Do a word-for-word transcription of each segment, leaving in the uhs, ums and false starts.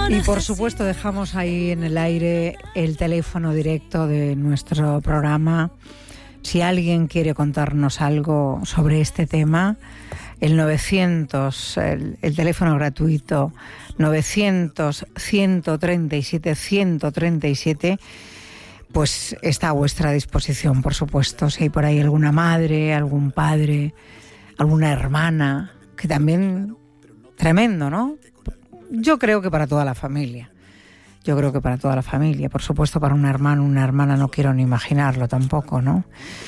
Y por supuesto dejamos ahí en el aire el teléfono directo de nuestro programa. Si alguien quiere contarnos algo sobre este tema, el novecientos, el, el teléfono gratuito novecientos, ciento treinta y siete, ciento treinta y siete, pues está a vuestra disposición, por supuesto. Si hay por ahí alguna madre, algún padre, alguna hermana, que también tremendo, ¿no? Yo creo que para toda la familia. Yo creo que para toda la familia. Por supuesto, para un hermano, una hermana, no quiero ni imaginarlo tampoco, ¿no?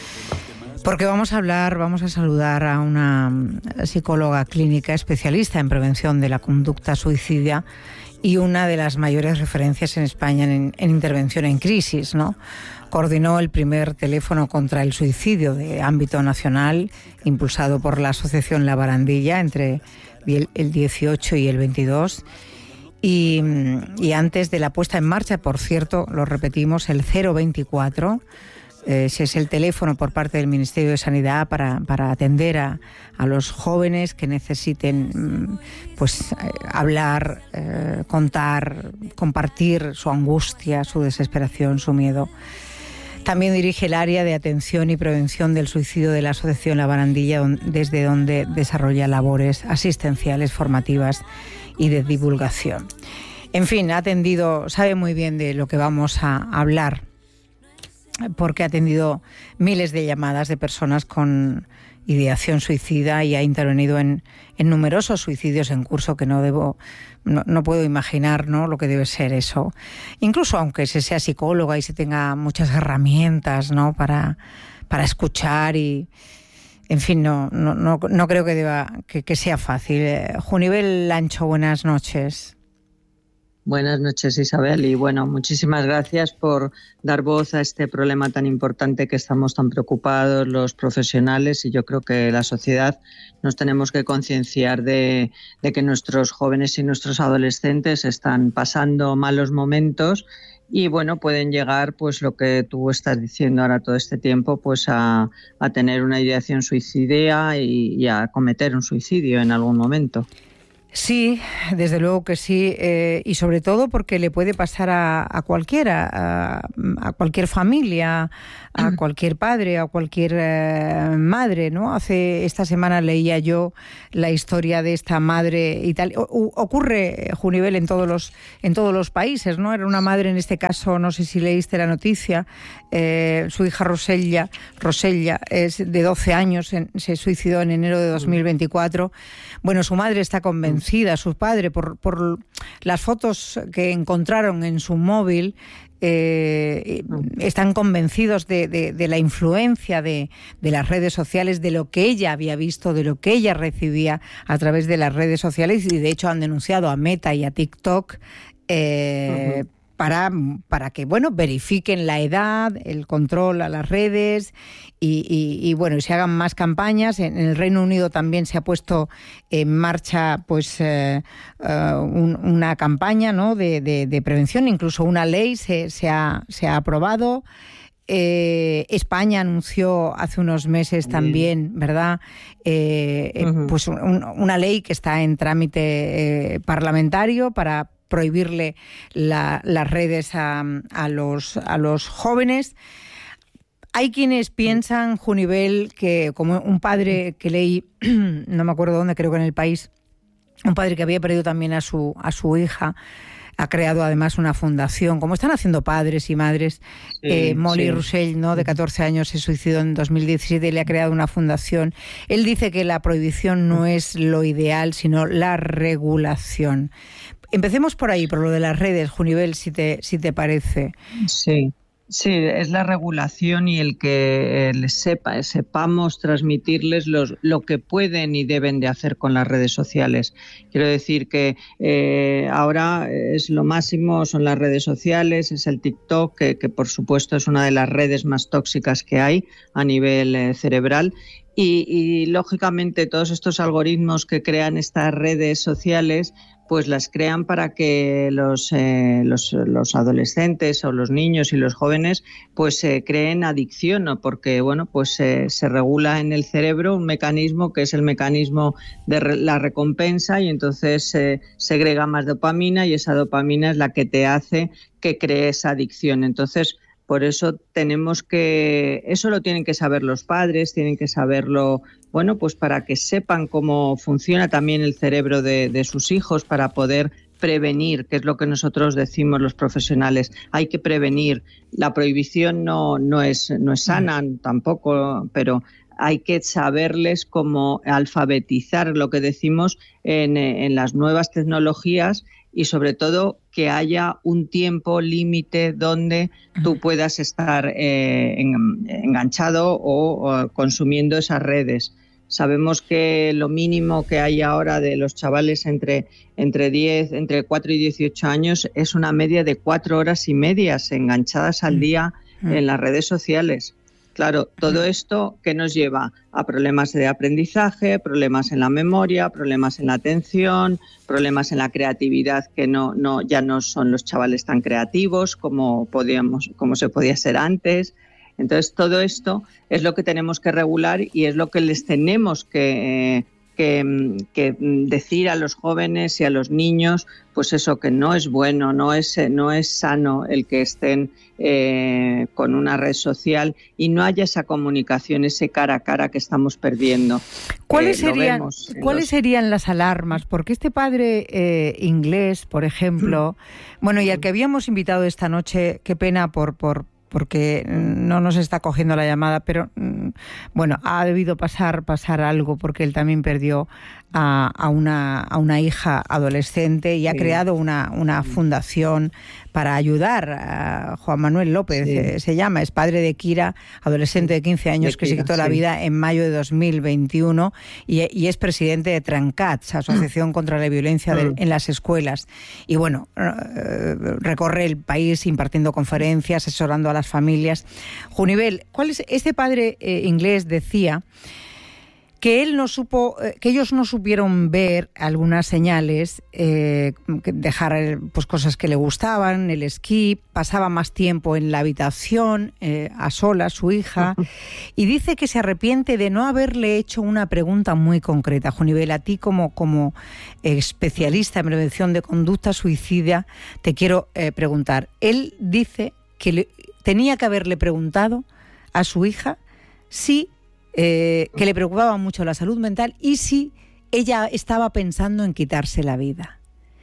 Porque vamos a hablar, vamos a saludar a una psicóloga clínica especialista en prevención de la conducta suicida y una de las mayores referencias en España en, en intervención en crisis, ¿no? Coordinó el primer teléfono contra el suicidio de ámbito nacional, impulsado por la Asociación La Barandilla entre el, el dieciocho y el veintidós. Y, y antes de la puesta en marcha, por cierto, lo repetimos, el cero veinticuatro, eh, ese es el teléfono por parte del Ministerio de Sanidad para, para atender a, a los jóvenes que necesiten pues, eh, hablar, eh, contar, compartir su angustia, su desesperación, su miedo. También dirige el área de atención y prevención del suicidio de la Asociación La Barandilla, desde donde desarrolla labores asistenciales, formativas y de divulgación. En fin, ha atendido, sabe muy bien de lo que vamos a hablar, porque ha atendido miles de llamadas de personas con ideación suicida y ha intervenido en, en numerosos suicidios en curso que no debo, no, no puedo imaginar, ¿no?, lo que debe ser eso. Incluso aunque se sea psicóloga y se tenga muchas herramientas, ¿no?, para, para escuchar y, en fin, no, no, no, no creo que deba que, que sea fácil. Junivel Lancho, buenas noches. Buenas noches, Isabel, y bueno, muchísimas gracias por dar voz a este problema tan importante que estamos tan preocupados los profesionales, y yo creo que la sociedad nos tenemos que concienciar de, de que nuestros jóvenes y nuestros adolescentes están pasando malos momentos y bueno, pueden llegar, pues lo que tú estás diciendo ahora todo este tiempo, pues a, a tener una ideación suicida y, y a cometer un suicidio en algún momento. Sí, desde luego que sí, eh, y sobre todo porque le puede pasar a, a cualquiera, a, a cualquier familia, a cualquier padre, a cualquier eh, madre, ¿no? Hace esta semana leía yo la historia de esta madre y tal. O, ocurre, Junivel, en todos los en todos los países, ¿no? Era una madre, en este caso, no sé si leíste la noticia, eh, su hija Rosella, Rosella es de doce años, en, se suicidó en enero de dos mil veinticuatro. Bueno, su madre está convencida, su padre, por, por las fotos que encontraron en su móvil, eh, están convencidos de, de, de la influencia de, de las redes sociales, de lo que ella había visto, de lo que ella recibía a través de las redes sociales, y de hecho han denunciado a Meta y a TikTok eh, uh-huh. para, para que, bueno, verifiquen la edad, el control a las redes y, y, y bueno, y se hagan más campañas. En el Reino Unido también se ha puesto en marcha pues eh, uh, un, una campaña, ¿no?, de, de, de prevención, incluso una ley se, se, ha, se ha aprobado. Eh, España anunció hace unos meses también, ¿verdad?, eh, uh-huh. pues un, una ley que está en trámite eh, parlamentario para prohibirle la, las redes a, a, los, a los jóvenes. Hay quienes piensan, Junivel, que como un padre que leí, no me acuerdo dónde, creo que en El País, un padre que había perdido también a su, a su hija, ha creado además una fundación, como están haciendo padres y madres. Sí, eh, Molly sí. Russell, ¿no?, de catorce años, se suicidó en dos mil diecisiete y le ha creado una fundación. Él dice que la prohibición no es lo ideal, sino la regulación. Empecemos por ahí, por lo de las redes, Junivel, si te, si te parece. Sí. Sí, es la regulación y el que les sepa, sepamos transmitirles los, lo que pueden y deben de hacer con las redes sociales. Quiero decir que eh, ahora es lo máximo, son las redes sociales, es el TikTok, que, que por supuesto es una de las redes más tóxicas que hay a nivel eh, cerebral. Y, y lógicamente todos estos algoritmos que crean estas redes sociales pues las crean para que los, eh, los, los adolescentes o los niños y los jóvenes pues eh, creen adicción, ¿no? Porque bueno, pues eh, se regula en el cerebro un mecanismo que es el mecanismo de re- la recompensa, y entonces se eh, segrega más dopamina, y esa dopamina es la que te hace que crees adicción. Entonces, por eso tenemos que, eso lo tienen que saber los padres, tienen que saberlo, bueno, pues para que sepan cómo funciona también el cerebro de, de sus hijos, para poder prevenir, que es lo que nosotros decimos los profesionales. Hay que prevenir. La prohibición no, no es, no es sana tampoco, pero hay que saberles cómo alfabetizar, lo que decimos, en, en las nuevas tecnologías, y sobre todo que haya un tiempo límite donde tú puedas estar eh, en, enganchado o, o consumiendo esas redes. Sabemos que lo mínimo que hay ahora de los chavales entre, entre, diez, entre cuatro y dieciocho años es una media de cuatro horas y medias enganchadas al día en las redes sociales. Claro, todo esto que nos lleva a problemas de aprendizaje, problemas en la memoria, problemas en la atención, problemas en la creatividad, que no, no, ya no son los chavales tan creativos como podíamos, como se podía ser antes. Entonces, todo esto es lo que tenemos que regular y es lo que les tenemos que, eh, que, que decir a los jóvenes y a los niños, pues eso, que no es bueno, no es, no es sano el que estén eh, con una red social y no haya esa comunicación, ese cara a cara que estamos perdiendo. ¿Cuáles, eh, serían, ¿cuáles los... serían las alarmas? Porque este padre eh, inglés, por ejemplo, mm. bueno, y al que habíamos invitado esta noche, qué pena por... por porque no nos está cogiendo la llamada, pero bueno, ha debido pasar pasar algo, porque él también perdió a, a, una, a una hija adolescente y ha sí. creado una, una fundación para ayudar a Juan Manuel López, sí. eh, se llama, es padre de Kira, adolescente de quince años de que Kira, se quitó sí. la vida en mayo de dos mil veintiuno y, y es presidente de Trencats, Asociación contra la Violencia de, en las Escuelas. Y bueno, eh, recorre el país impartiendo conferencias, asesorando a las familias. Junivel, ¿cuál es? Este padre eh, inglés decía que él no supo, que ellos no supieron ver algunas señales, eh, dejar pues cosas que le gustaban, el esquí, pasaba más tiempo en la habitación, eh, a solas, su hija, y dice que se arrepiente de no haberle hecho una pregunta muy concreta. Junivel, a ti como, como especialista en prevención de conducta suicida, te quiero eh, preguntar. Él dice que le, tenía que haberle preguntado a su hija si Eh, que le preocupaba mucho la salud mental y si ella estaba pensando en quitarse la vida.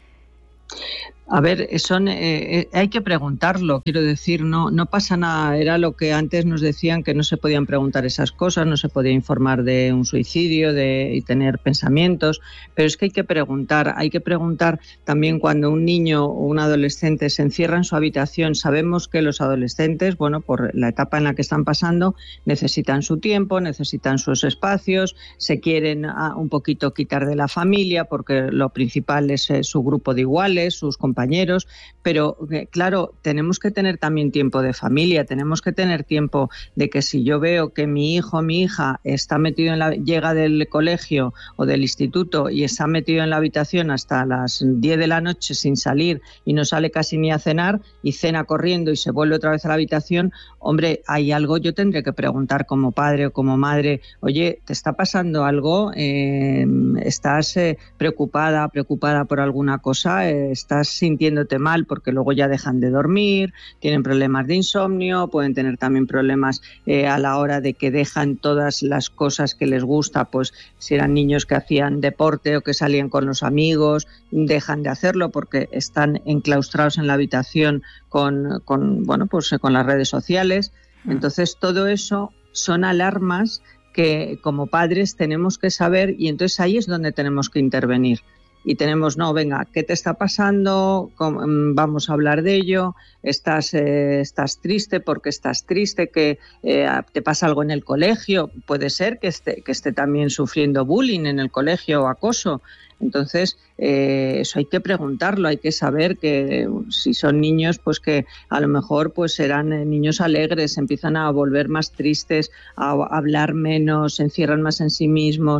A ver, son, eh, hay que preguntarlo, quiero decir, no, no pasa nada. Era lo que antes nos decían, que no se podían preguntar esas cosas, no se podía informar de un suicidio de, y tener pensamientos, pero es que hay que preguntar, hay que preguntar también cuando un niño o un adolescente se encierra en su habitación. Sabemos que los adolescentes, bueno, por la etapa en la que están pasando, necesitan su tiempo, necesitan sus espacios, se quieren a, un poquito quitar de la familia porque lo principal es eh, su grupo de iguales, sus compañeros, compañeros, pero claro, tenemos que tener también tiempo de familia, tenemos que tener tiempo de que si yo veo que mi hijo o mi hija está metido en la, llega del colegio o del instituto y está metido en la habitación hasta las diez de la noche sin salir y no sale casi ni a cenar y cena corriendo y se vuelve otra vez a la habitación, hombre, hay algo, yo tendré que preguntar como padre o como madre, oye, ¿te está pasando algo? Eh, ¿Estás eh, preocupada, preocupada por alguna cosa? Eh, ¿Estás sintiéndote mal? Porque luego ya dejan de dormir, tienen problemas de insomnio, pueden tener también problemas eh, a la hora de que dejan todas las cosas que les gusta, pues si eran niños que hacían deporte o que salían con los amigos, dejan de hacerlo porque están enclaustrados en la habitación con, con, bueno, pues, con las redes sociales. Entonces todo eso son alarmas que como padres tenemos que saber y entonces ahí es donde tenemos que intervenir. Y tenemos, no, venga, ¿qué te está pasando? Vamos a hablar de ello. Estás, eh, estás triste porque estás triste, que eh, te pasa algo en el colegio. Puede ser que esté, que esté también sufriendo bullying en el colegio o acoso. Entonces, eh, eso hay que preguntarlo, hay que saber que si son niños, pues que a lo mejor pues serán niños alegres, empiezan a volver más tristes, a hablar menos, se encierran más en sí mismos.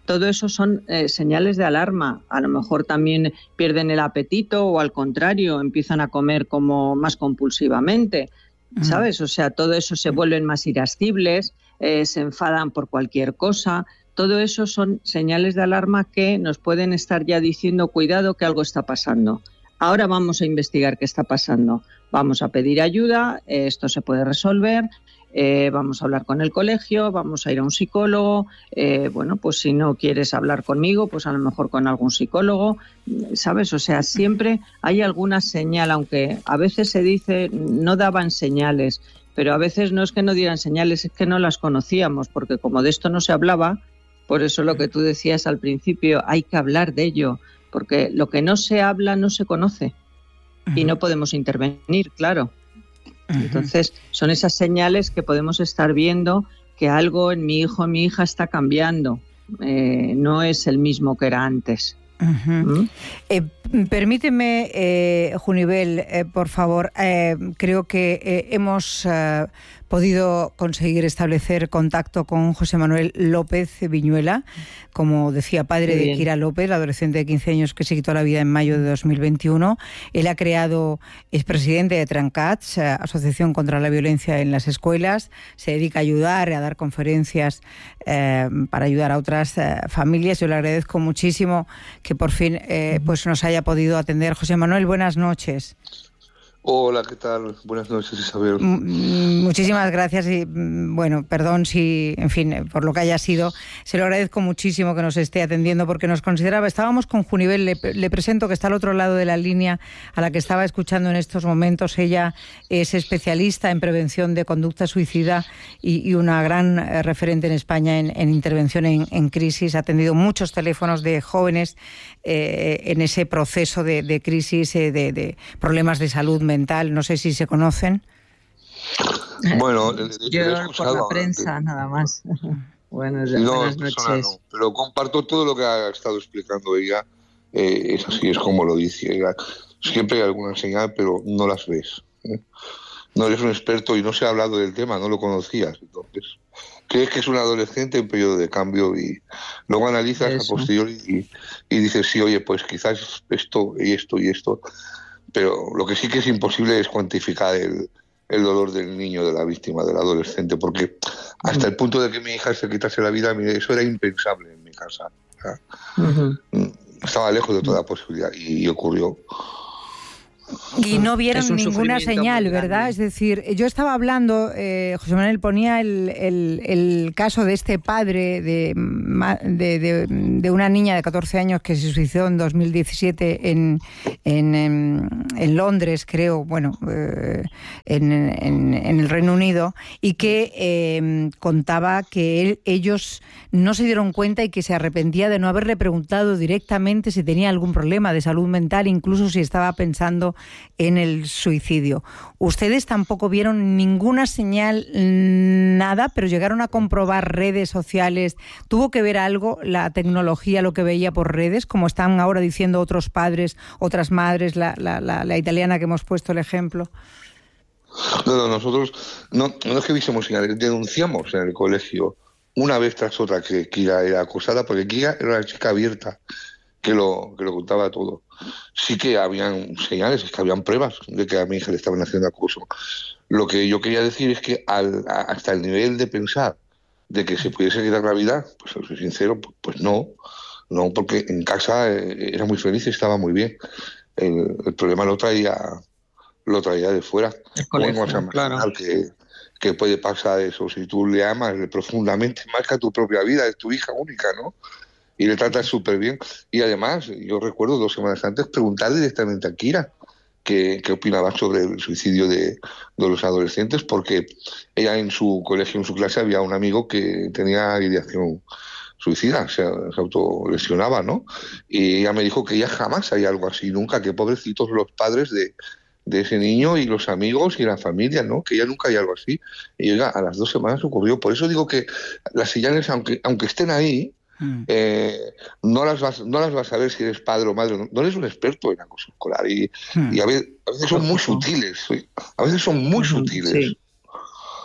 todo eso son eh, señales de alarma. A lo mejor también pierden el apetito o al contrario, empiezan a comer como más compulsivamente, ¿sabes? O sea, todo eso se vuelven más irascibles, eh, se enfadan por cualquier cosa. Todo eso son señales de alarma que nos pueden estar ya diciendo, cuidado, que algo está pasando. Ahora vamos a investigar qué está pasando. Vamos a pedir ayuda, eh, esto se puede resolver. Eh, vamos a hablar con el colegio, vamos a ir a un psicólogo, eh, bueno, pues si no quieres hablar conmigo, pues a lo mejor con algún psicólogo, ¿sabes? O sea, siempre hay alguna señal, aunque a veces se dice no daban señales, pero a veces no es que no dieran señales, es que no las conocíamos, porque como de esto no se hablaba, por eso lo que tú decías al principio, hay que hablar de ello, porque lo que no se habla no se conoce y no podemos intervenir, claro. Entonces, son esas señales que podemos estar viendo que algo en mi hijo o mi hija está cambiando. Eh, no es el mismo que era antes. Uh-huh. ¿Mm? Eh, permíteme, eh, Junivel, eh, por favor, eh, creo que eh, hemos eh, podido conseguir establecer contacto con José Manuel López Viñuela, como decía, padre de Kira López, la adolescente de quince años que se quitó la vida en mayo de dos mil veintiuno. Él ha creado, es presidente de Trencats, Asociación contra la Violencia en las Escuelas, se dedica a ayudar, a dar conferencias eh, para ayudar a otras eh, familias. Yo le agradezco muchísimo que por fin eh, pues nos haya podido atender. José Manuel, buenas noches. Hola, ¿qué tal? Buenas noches, Isabel. Muchísimas gracias y, bueno, perdón si, en fin, por lo que haya sido. Se lo agradezco muchísimo que nos esté atendiendo porque nos consideraba... Estábamos con Junivel, le, le presento que está al otro lado de la línea a la que estaba escuchando en estos momentos. Ella es especialista en prevención de conducta suicida y, y una gran eh, referente en España en, en intervención en, en crisis. Ha atendido muchos teléfonos de jóvenes eh, en ese proceso de, de crisis, eh, de, de problemas de salud mental. No sé si se conocen. Bueno, yo por la prensa antes. Nada más. Buenas, no, buenas noches. No, pero comparto todo lo que ha estado explicando ella. Eh, es así, es como lo dice ella. Siempre hay alguna señal, pero no las ves. ¿eh? No eres un experto y no se ha hablado del tema, no lo conocías. Entonces, crees que es un adolescente en periodo de cambio y luego analizas Eso. a posteriori y, y dices, sí, oye, pues quizás esto y esto y esto. Pero lo que sí que es imposible es cuantificar el, el dolor del niño, de la víctima, del adolescente, porque hasta el punto de que mi hija se quitase la vida, mire, eso era impensable en mi casa. Uh-huh. Estaba lejos de toda posibilidad y, y ocurrió. Y no vieron ninguna señal, ¿verdad? Es decir, yo estaba hablando, eh, José Manuel ponía el, el, el caso de este padre de, de, de, de una niña de catorce años que se suicidó en dos mil diecisiete en, en, en, en Londres, creo, bueno, eh, en, en, en el Reino Unido, y que eh, contaba que él, ellos no se dieron cuenta y que se arrepentía de no haberle preguntado directamente si tenía algún problema de salud mental, incluso si estaba pensando en el suicidio. Ustedes tampoco vieron ninguna señal, nada, pero llegaron a comprobar redes sociales. ¿Tuvo que ver algo la tecnología, lo que veía por redes, como están ahora diciendo otros padres, otras madres, la, la, la, la italiana que hemos puesto el ejemplo? No, no, nosotros no, no es que viésemos señales, denunciamos en el colegio una vez tras otra que Kira era acosada, porque Kira era una chica abierta que lo, que lo contaba todo. Sí que habían señales, es que habían pruebas de que a mi hija le estaban haciendo acoso. Lo que yo quería decir es que al, a, hasta el nivel de pensar de que se pudiese quitar la vida, pues soy sincero, pues, pues no, no, porque en casa eh, era muy feliz y estaba muy bien. El, el problema lo traía, lo traía de fuera. Colegio, claro. que, que puede pasar eso si tú le amas profundamente más que a tu propia vida, es tu hija única, ¿no? Y le trata súper bien. Y además, yo recuerdo dos semanas antes preguntar directamente a Kira qué, qué opinaba sobre el suicidio de, de los adolescentes, porque ella en su colegio, en su clase, había un amigo que tenía ideación suicida, se, se autolesionaba, ¿no? Y ella me dijo que ella jamás hay algo así, nunca, que pobrecitos los padres de, de ese niño y los amigos y la familia, ¿no? Que ella nunca hay algo así. Y oiga, a las dos semanas ocurrió. Por eso digo que las señales, aunque, aunque estén ahí, Eh, no las vas no las vas a ver si eres padre o madre, no, no eres un experto en acoso escolar y, hmm. y a, veces, a veces son muy sutiles, a veces son muy sutiles. Sí.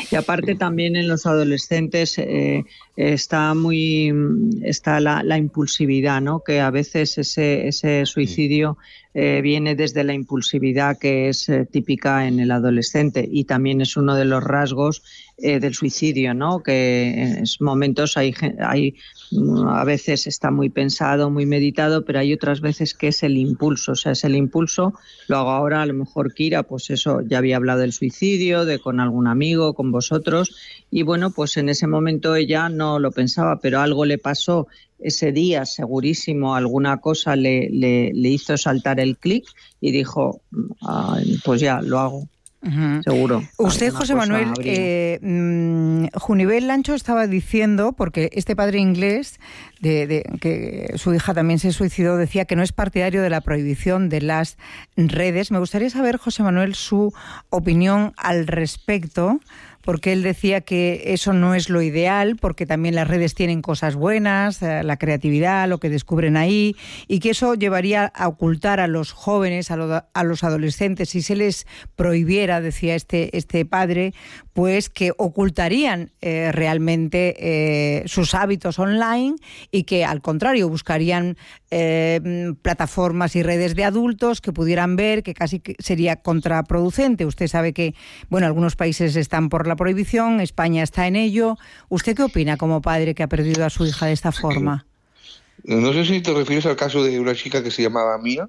Y aparte también en los adolescentes eh, está muy está la, la impulsividad, ¿no? Que a veces ese, ese suicidio eh, viene desde la impulsividad que es eh, típica en el adolescente, y también es uno de los rasgos eh, del suicidio, ¿no? Que en momentos hay, hay a veces está muy pensado, muy meditado, pero hay otras veces que es el impulso, o sea, es el impulso. Lo hago ahora, a lo mejor Kira, pues eso, ya había hablado del suicidio, de con algún amigo, con vosotros, y bueno, pues en ese momento ella no lo pensaba, pero algo le pasó ese día, segurísimo, alguna cosa le, le, le hizo saltar el clic y dijo, ah, pues ya, lo hago. Uh-huh. Seguro. Usted, José Manuel, eh, mmm, Junivel Lancho estaba diciendo, porque este padre inglés, de, de que su hija también se suicidó, decía que no es partidario de la prohibición de las redes. Me gustaría saber, José Manuel, su opinión al respecto, porque él decía que eso no es lo ideal, porque también las redes tienen cosas buenas, la creatividad, lo que descubren ahí, y que eso llevaría a ocultar a los jóvenes, a, lo, a los adolescentes, si se les prohibiera, decía este, este padre, pues que ocultarían eh, realmente eh, sus hábitos online, y que al contrario buscarían eh, plataformas y redes de adultos que pudieran ver, que casi sería contraproducente. Usted sabe que, bueno, algunos países están por la prohibición, España está en ello. ¿Usted qué opina como padre que ha perdido a su hija de esta forma? No sé si te refieres al caso de una chica que se llamaba Mia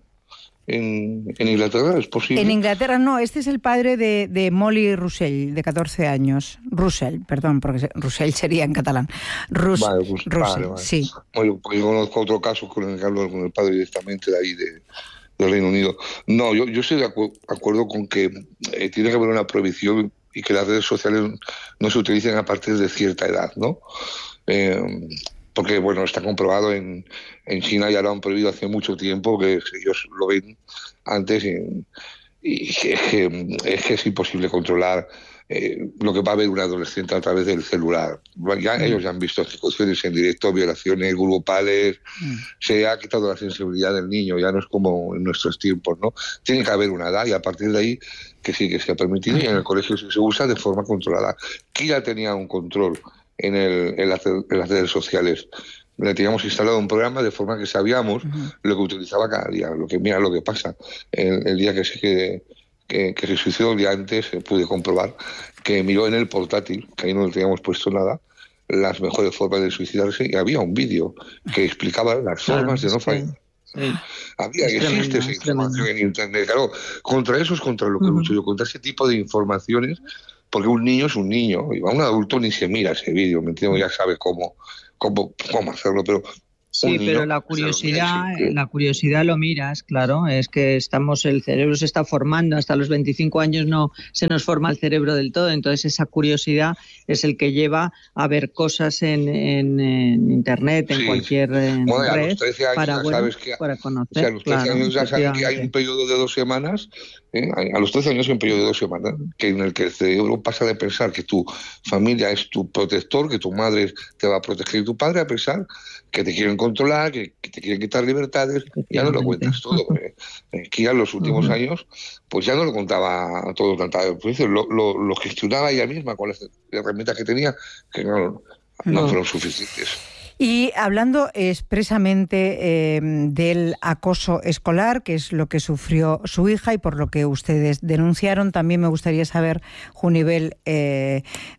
en, en Inglaterra, ¿es posible? En Inglaterra no, este es el padre de, de Molly Russell, de catorce años. Russell, perdón, porque Russell sería en catalán. Rus, vale, pues, Russell, vale, vale. Sí. Bueno, porque yo conozco otro caso con el que hablo con el padre directamente de ahí, de, del Reino Unido. No, yo, yo estoy de acu- acuerdo con que eh, tiene que haber una prohibición y que las redes sociales no se utilicen a partir de cierta edad, ¿no? Eh, porque, bueno, está comprobado en, en China, ya lo han prohibido hace mucho tiempo, que ellos lo ven antes, y, y es, que, es que es imposible controlar eh, lo que va a ver un adolescente a través del celular. Ya, mm. Ellos ya han visto ejecuciones en directo, violaciones grupales, mm. se ha quitado la sensibilidad del niño, ya no es como en nuestros tiempos, ¿no? Tiene que haber una edad y a partir de ahí que sí que se ha permitido, y en el colegio se usa de forma controlada. Kira tenía un control en, el, en, las, en las redes sociales. Le teníamos instalado un programa de forma que sabíamos uh-huh. lo que utilizaba cada día. Lo que mira lo que pasa. El, el día que se, que, que, que se suicidó, el día antes, eh, pude comprobar que miró en el portátil, que ahí no le teníamos puesto nada, las mejores formas de suicidarse, y había un vídeo que explicaba las formas claro, de no fallar. Sí. Había, es existe tremendo, esa información en Internet. Claro, contra eso es contra lo que uh-huh. lucho yo, contra ese tipo de informaciones, porque un niño es un niño, y a un adulto ni se mira ese vídeo, ¿me entiendes? Ya sabe cómo, cómo, cómo hacerlo, pero... Sí, pero la curiosidad, la curiosidad lo miras, claro, es que estamos, el cerebro se está formando, hasta los veinticinco años no se nos forma el cerebro del todo, entonces esa curiosidad es el que lleva a ver cosas en, en, en internet, en sí. cualquier en bueno, red, a los trece años para, ya bueno, sabes que, para conocer. O sea, a los trece claro, años ya sabes que hay un periodo de dos semanas, ¿eh? A los trece años hay un periodo de dos semanas, que en el que el cerebro pasa de pensar que tu familia es tu protector, que tu madre te va a proteger, y tu padre a pensar que te quieren controlar, que, que te quieren quitar libertades, ya no lo cuentas todo. Eh, que ya en los últimos uh-huh. años, pues ya no lo contaba todo tanta, pues, lo, lo, lo gestionaba ella misma con las herramientas que tenía, que no, no, no. fueron suficientes. Y hablando expresamente eh, del acoso escolar, que es lo que sufrió su hija y por lo que ustedes denunciaron, también me gustaría saber, Junivel, eh,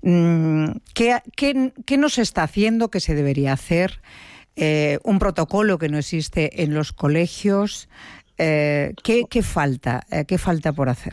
¿qué, qué, qué no se está haciendo, qué se debería hacer? Eh, un protocolo que no existe en los colegios. Eh, ¿qué, qué falta? Eh, ¿Qué falta por hacer?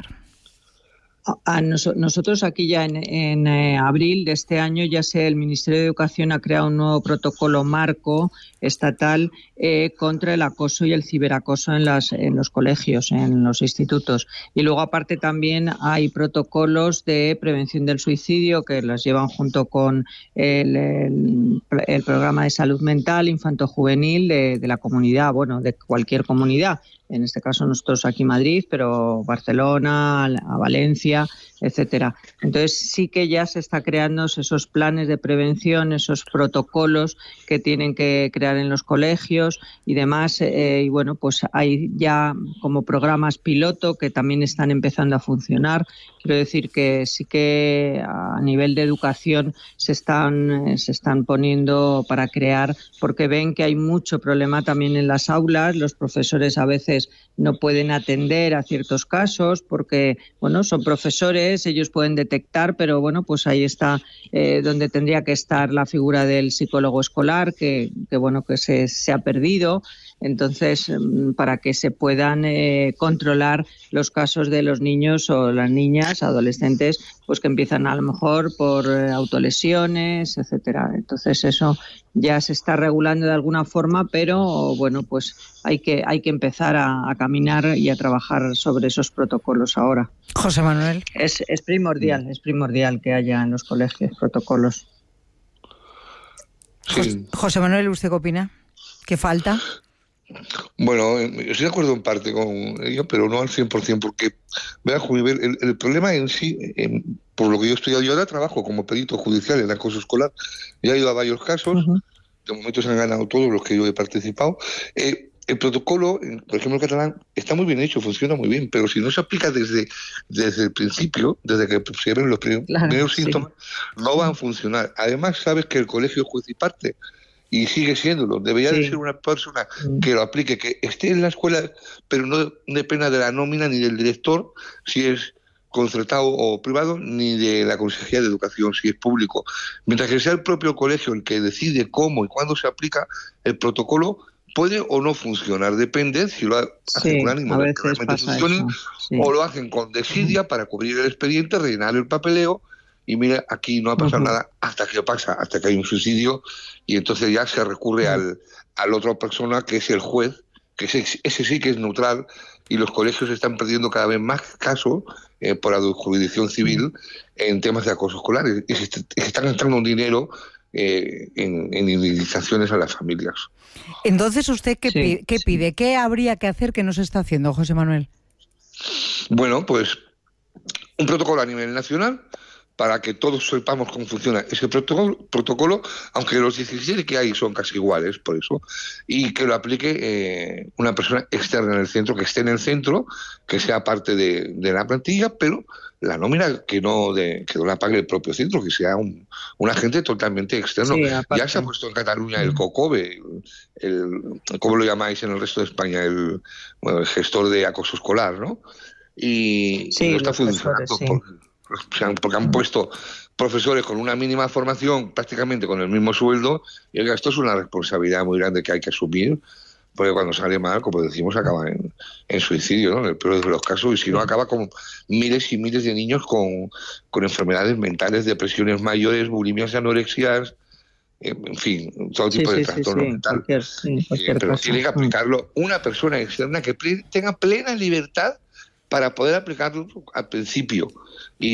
A nos, nosotros aquí ya en, en eh, abril de este año ya sé, el Ministerio de Educación ha creado un nuevo protocolo marco estatal eh, contra el acoso y el ciberacoso en, las, en los colegios, en los institutos. Y luego aparte también hay protocolos de prevención del suicidio que los llevan junto con el, el, el programa de salud mental infanto-juvenil de, de la comunidad, bueno, de cualquier comunidad. en este caso nosotros aquí en Madrid, pero Barcelona, a Valencia, etcétera. Entonces sí que ya se está creando esos planes de prevención, esos protocolos que tienen que crear en los colegios y demás. Eh, y bueno, pues hay ya como programas piloto que también están empezando a funcionar. Quiero decir que sí que a nivel de educación se están, se están poniendo para crear, porque ven que hay mucho problema también en las aulas. Los profesores a veces no pueden atender a ciertos casos porque, bueno, son profesores, ellos pueden detectar, pero bueno, pues ahí está eh, donde tendría que estar la figura del psicólogo escolar, que, que bueno, que se, se ha perdido. Entonces, para que se puedan eh, controlar los casos de los niños o las niñas, adolescentes, pues que empiezan a lo mejor por eh, autolesiones, etcétera. Entonces, eso ya se está regulando de alguna forma, pero bueno, pues hay que hay que empezar a, a caminar y a trabajar sobre esos protocolos ahora. José Manuel. Es, es primordial, es primordial que haya en los colegios protocolos. Sí. José Manuel, ¿usted qué opina? ¿Qué falta? Bueno, estoy de acuerdo en parte con ello, pero no al cien por ciento, porque verá, el, el problema en sí, en, por lo que yo he estudiado, yo ahora trabajo como perito judicial en acoso escolar, ya he ido a varios casos, uh-huh. De momento se han ganado todos los que yo he participado. Eh, el protocolo, por ejemplo, en catalán, está muy bien hecho, funciona muy bien, pero si no se aplica desde, desde el principio, desde que se ven los primeros, claro, primeros sí. síntomas, no van a funcionar. Además, sabes que el colegio es juez y parte, y sigue siéndolo. Debería sí. de ser una persona que lo aplique, que esté en la escuela, pero no dependa de la nómina ni del director, si es concertado o privado, ni de la Consejería de Educación, si es público. Mientras que sea el propio colegio el que decide cómo y cuándo se aplica el protocolo, puede o no funcionar. Depende si lo hacen sí, con ánimo de que realmente funcione, sí. o lo hacen con desidia uh-huh. para cubrir el expediente, rellenar el papeleo, y mira, aquí no ha pasado uh-huh. nada hasta que pasa, hasta que hay un suicidio, y entonces ya se recurre uh-huh. al, a la otra persona, que es el juez, que ese, ese sí que es neutral, y los colegios están perdiendo cada vez más casos eh, por la jurisdicción civil uh-huh. en temas de acoso escolar, y se, se están gastando un dinero eh, en, en indemnizaciones a las familias. Entonces, ¿usted qué, sí, pide, qué sí. pide? ¿Qué habría que hacer que no se está haciendo, José Manuel? Bueno, pues un protocolo a nivel nacional para que todos sepamos cómo funciona ese protocolo, protocolo aunque los diecisiete que hay son casi iguales, por eso, y que lo aplique eh, una persona externa en el centro, que esté en el centro, que sea parte de, de la plantilla, pero la nómina que no de, que no la pague el propio centro, que sea un, un agente totalmente externo. Sí, ya se ha puesto en Cataluña el COCOBE, el, el, ¿cómo lo llamáis en el resto de España? El, bueno, el gestor de acoso escolar, ¿no? Y, sí, y no está funcionando sí. porque, porque han puesto profesores con una mínima formación, prácticamente con el mismo sueldo, y oiga, esto es una responsabilidad muy grande que hay que asumir, porque cuando sale mal, como decimos, acaba en, en suicidio, ¿no? En el peor de los casos, y si no, acaba con miles y miles de niños con, con enfermedades mentales, depresiones mayores, bulimias, anorexias, eh, en fin, todo tipo sí, de sí, trastorno sí, sí. mental. Cualquier, sí, cualquier eh, pero cosa. Tiene que aplicarlo una persona externa que ple- tenga plena libertad para poder aplicarlo al principio. Y